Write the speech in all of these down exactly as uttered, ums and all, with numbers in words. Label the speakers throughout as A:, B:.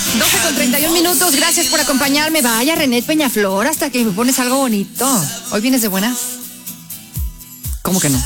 A: doce con treinta y un minutos, gracias por acompañarme. Vaya, René Peñaflor, hasta que me pones algo bonito. ¿Hoy vienes de buenas? ¿Cómo que no?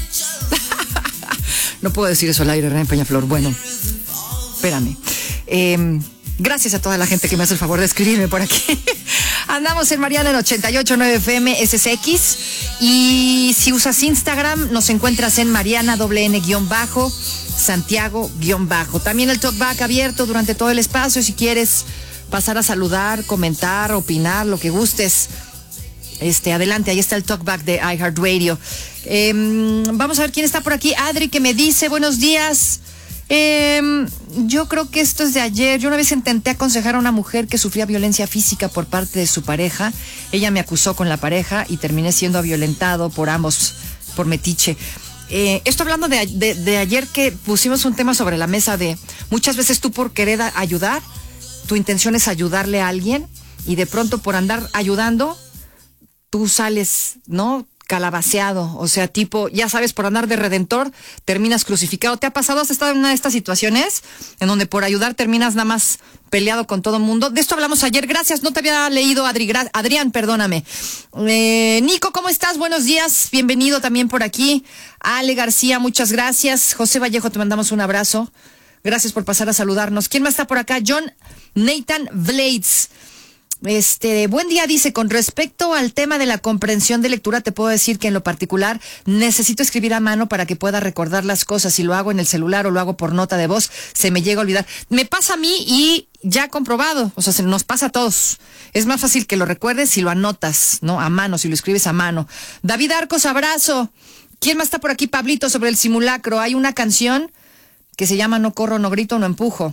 A: No puedo decir eso al aire, René Peñaflor. Bueno, espérame. Eh, gracias a toda la gente que me hace el favor de escribirme por aquí. Andamos en Mariana en ochenta y ocho punto nueve F M S S X. Y si usas Instagram, nos encuentras en Mariana doble N guión bajo, Santiago guión bajo. También el talkback abierto durante todo el espacio. Si quieres pasar a saludar, comentar, opinar, lo que gustes. Este, adelante, ahí está el talkback de iHeartRadio. Eh, vamos a ver quién está por aquí. Adri, que me dice, buenos días. Eh, yo creo que esto es de ayer. Yo una vez intenté aconsejar a una mujer que sufría violencia física por parte de su pareja. Ella me acusó con la pareja y terminé siendo violentado por ambos, por metiche. Eh, esto hablando de, de, de ayer que pusimos un tema sobre la mesa de muchas veces tú por querer ayudar, tu intención es ayudarle a alguien y de pronto por andar ayudando, tú sales, ¿no? Calabaceado, o sea, tipo, ya sabes, por andar de redentor, terminas crucificado. ¿Te ha pasado? ¿Has estado en una de estas situaciones en donde por ayudar terminas nada más peleado con todo el mundo? De esto hablamos ayer, gracias, no te había leído, Adri, Adrián, perdóname. Eh, Nico, ¿cómo estás? Buenos días, bienvenido también por aquí. Ale García, muchas gracias. José Vallejo, te mandamos un abrazo. Gracias por pasar a saludarnos. ¿Quién más está por acá? John Nathan Blades. Este, buen día, dice, con respecto al tema de la comprensión de lectura, te puedo decir que en lo particular necesito escribir a mano para que pueda recordar las cosas. Si lo hago en el celular o lo hago por nota de voz, se me llega a olvidar. Me pasa a mí y ya comprobado, o sea, se nos pasa a todos. Es más fácil que lo recuerdes si lo anotas, ¿no? A mano, si lo escribes a mano. David Arcos, abrazo. ¿Quién más está por aquí? Pablito, sobre el simulacro. Hay una canción que se llama No corro, no grito, no empujo.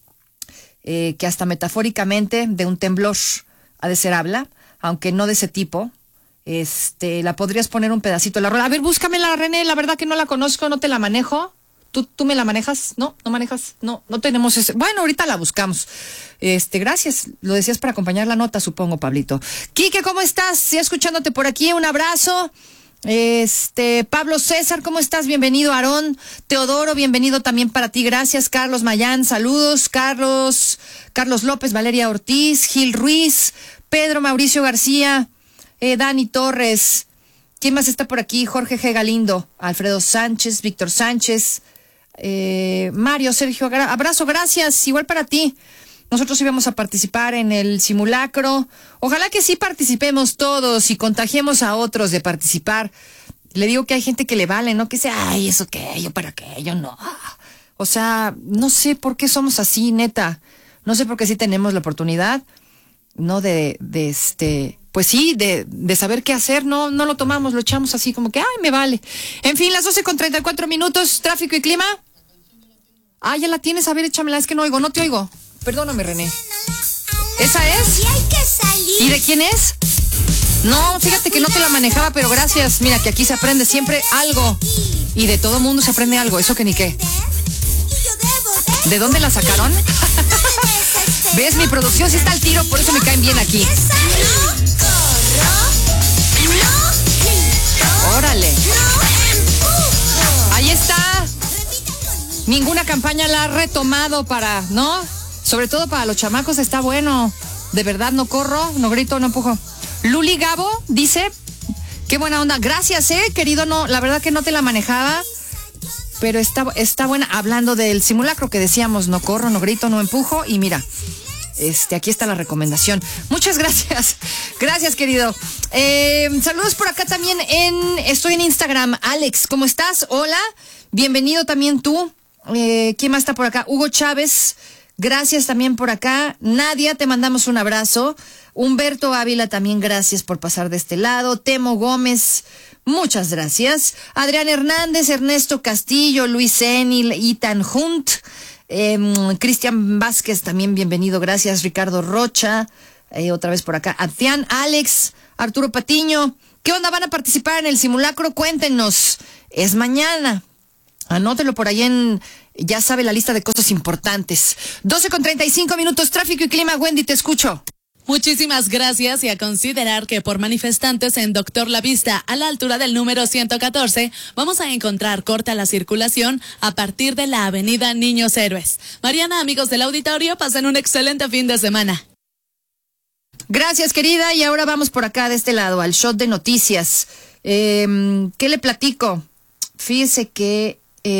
A: Eh, que hasta metafóricamente de un temblor ha de ser habla, aunque no de ese tipo. Este, la podrías poner un pedacito de la rola. A ver, búscamela, René, la verdad que no la conozco, no te la manejo. ¿Tú, tú me la manejas? ¿No? ¿No manejas? No, no tenemos ese. Bueno, ahorita la buscamos. Este, gracias. Lo decías para acompañar la nota, supongo, Pablito. Quique, ¿cómo estás? Ya escuchándote por aquí, un abrazo. Este, Pablo César, ¿cómo estás? Bienvenido, Aarón. Teodoro, bienvenido también para ti, gracias. Carlos Mayán, saludos. Carlos, Carlos López, Valeria Ortiz, Gil Ruiz, Pedro Mauricio García, eh, Dani Torres. ¿Quién más está por aquí? Jorge G. Galindo, Alfredo Sánchez, Víctor Sánchez, eh, Mario, Sergio, abrazo, gracias, igual para ti. Nosotros íbamos a participar en el simulacro. Ojalá que sí participemos todos y contagiemos a otros de participar. Le digo que hay gente que le vale, ¿no? Que dice, ay, ¿eso qué? ¿Yo para qué? Yo no. O sea, no sé por qué somos así, neta. No sé por qué sí tenemos la oportunidad, ¿no? De, de este, pues sí, de, de saber qué hacer. No, no lo tomamos, lo echamos así como que, ay, me vale. En fin, las doce con treinta y cuatro minutos, tráfico y clima. Ah, ya la tienes, a ver, échamela, es que no oigo, no te oigo. Perdóname, René. ¿Esa es? ¿Y de quién es? No, fíjate que no te la manejaba, pero gracias. Mira, que aquí se aprende siempre algo. Y de todo mundo se aprende algo, eso que ni qué. ¿De dónde la sacaron? ¿Ves? Mi producción sí está al tiro, por eso me caen bien aquí. Órale. Ahí está. Ninguna campaña la ha retomado para, ¿no? Sobre todo para los chamacos está bueno. De verdad, no corro, no grito, no empujo. Luli Gabo dice, qué buena onda. Gracias, eh, querido. No, la verdad que no te la manejaba, pero está, está buena. Hablando del simulacro que decíamos, no corro, no grito, no empujo. Y mira, este, aquí está la recomendación. Muchas gracias. Gracias, querido. Eh, saludos por acá también en, estoy en Instagram. Alex, ¿cómo estás? Hola. Bienvenido también tú. Eh, ¿quién más está por acá? Hugo Chávez. Gracias también por acá. Nadia, te mandamos un abrazo. Humberto Ávila, también gracias por pasar de este lado. Temo Gómez, muchas gracias. Adrián Hernández, Ernesto Castillo, Luis Enil, Ethan Hunt, eh, Cristian Vázquez, también bienvenido, gracias. Ricardo Rocha, eh, otra vez por acá. Adrián, Alex, Arturo Patiño. ¿Qué onda? ¿Van a participar en el simulacro? Cuéntenos. Es mañana. Anótelo por ahí en... Ya sabe la lista de cosas importantes. doce con treinta y cinco minutos, tráfico y clima. Wendy, te escucho.
B: Muchísimas gracias y a considerar que por manifestantes en Doctor La Vista, a la altura del número ciento catorce, vamos a encontrar corta la circulación a partir de la avenida Niños Héroes. Mariana, amigos del auditorio, pasen un excelente fin de semana.
A: Gracias, querida, y ahora vamos por acá de este lado, al shot de noticias. Eh, ¿Qué le platico? Fíjese que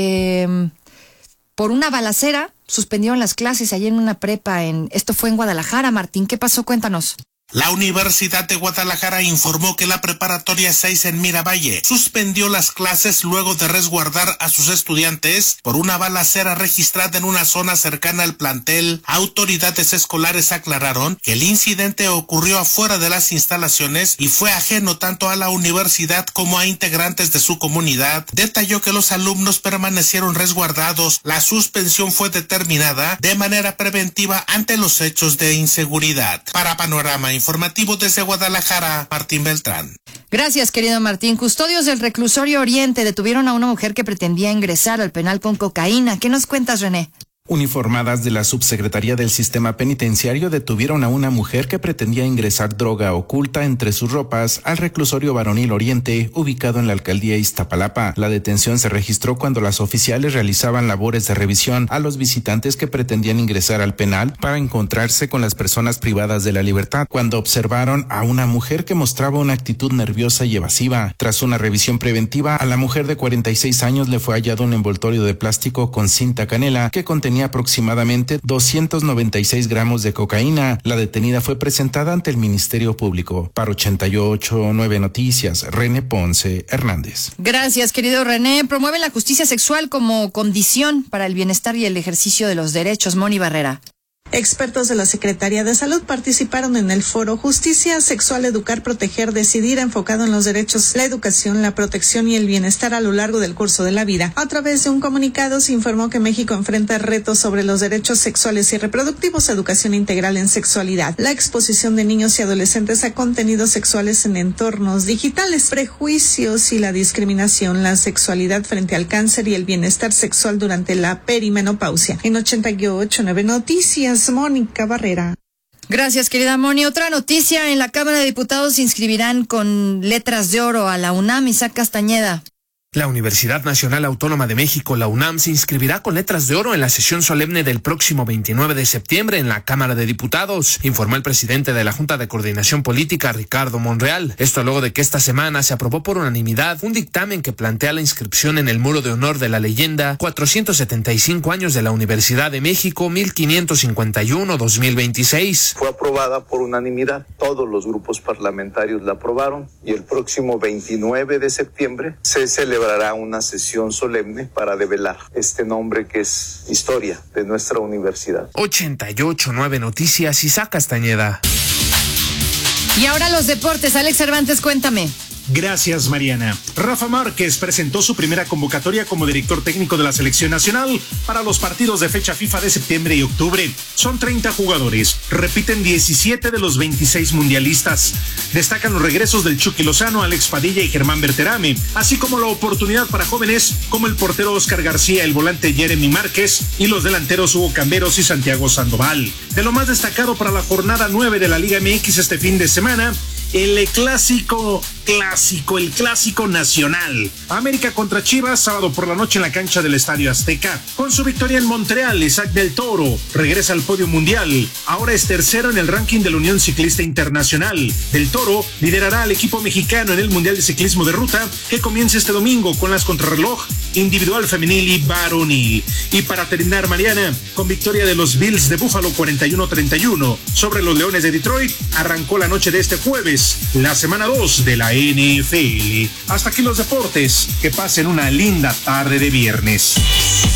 A: eh, por una balacera suspendieron las clases ayer en una prepa. En esto fue en Guadalajara. Martín, ¿qué pasó? Cuéntanos.
C: La Universidad de Guadalajara informó que la preparatoria seis en Miravalle suspendió las clases luego de resguardar a sus estudiantes por una balacera registrada en una zona cercana al plantel. Autoridades escolares aclararon que el incidente ocurrió afuera de las instalaciones y fue ajeno tanto a la universidad como a integrantes de su comunidad. Detalló que los alumnos permanecieron resguardados. La suspensión fue determinada de manera preventiva ante los hechos de inseguridad. Para Panorama Informativo desde Guadalajara, Martín Beltrán.
A: Gracias, querido Martín. Custodios del Reclusorio Oriente detuvieron a una mujer que pretendía ingresar al penal con cocaína. ¿Qué nos cuentas, René?
D: Uniformadas de la Subsecretaría del Sistema Penitenciario detuvieron a una mujer que pretendía ingresar droga oculta entre sus ropas al Reclusorio Varonil Oriente, ubicado en la alcaldía Iztapalapa. La detención se registró cuando las oficiales realizaban labores de revisión a los visitantes que pretendían ingresar al penal para encontrarse con las personas privadas de la libertad, cuando observaron a una mujer que mostraba una actitud nerviosa y evasiva. Tras una revisión preventiva, a la mujer de cuarenta y seis años le fue hallado un envoltorio de plástico con cinta canela que contenía aproximadamente doscientos noventa y seis gramos de cocaína. La detenida fue presentada ante el Ministerio Público. Para ochenta y ocho punto nueve Noticias, René Ponce Hernández.
A: Gracias, querido René. Promueven la justicia sexual como condición para el bienestar y el ejercicio de los derechos. Moni Barrera.
E: Expertos de la Secretaría de Salud participaron en el foro Justicia Sexual, Educar, Proteger, Decidir, enfocado en los derechos, la educación, la protección y el bienestar a lo largo del curso de la vida. A través de un comunicado se informó que México enfrenta retos sobre los derechos sexuales y reproductivos, educación integral en sexualidad, la exposición de niños y adolescentes a contenidos sexuales en entornos digitales, prejuicios y la discriminación, la sexualidad frente al cáncer y el bienestar sexual durante la perimenopausia. En ochenta y ocho punto nueve Noticias, Mónica Barrera.
A: Gracias, querida Moni. Otra noticia: en la Cámara de Diputados se inscribirán con letras de oro a la UNAM. Isaac Castañeda.
F: La Universidad Nacional Autónoma de México, la UNAM, se inscribirá con letras de oro en la sesión solemne del próximo veintinueve de septiembre en la Cámara de Diputados, informó el presidente de la Junta de Coordinación Política, Ricardo Monreal. Esto luego de que esta semana se aprobó por unanimidad un dictamen que plantea la inscripción en el Muro de Honor de la Leyenda cuatrocientos setenta y cinco años de la Universidad de México, mil quinientos cincuenta y uno a dos mil veintiséis.
G: Fue aprobada por unanimidad, todos los grupos parlamentarios la aprobaron y el próximo veintinueve de septiembre se celebra Celebrará una sesión solemne para develar este nombre que es historia de nuestra universidad.
F: ochenta y ocho punto nueve Noticias, Isaac Castañeda.
A: Y ahora los deportes. Alex Cervantes, cuéntame.
H: Gracias, Mariana. Rafa Márquez presentó su primera convocatoria como director técnico de la selección nacional para los partidos de fecha FIFA de septiembre y octubre. Son treinta jugadores, repiten diecisiete de los veintiséis mundialistas. Destacan los regresos del Chucky Lozano, Alex Padilla y Germán Berterame, así como la oportunidad para jóvenes como el portero Oscar García, el volante Jeremy Márquez y los delanteros Hugo Camberos y Santiago Sandoval. De lo más destacado para la jornada nueve de la Liga M X este fin de semana, el clásico, clásico, el clásico nacional. América contra Chivas, sábado por la noche en la cancha del Estadio Azteca. Con su victoria en Montreal, Isaac del Toro regresa al podio mundial. Ahora es tercero en el ranking de la Unión Ciclista Internacional. Del Toro liderará al equipo mexicano en el Mundial de Ciclismo de Ruta, que comienza este domingo con las contrarreloj individual, femenil y varonil. Y para terminar, Mariana, con victoria de los Bills de Buffalo cuarenta y uno a treinta y uno sobre los Leones de Detroit, arrancó la noche de este jueves la semana dos de la N F L. Hasta aquí los deportes. Que pasen una linda tarde de viernes.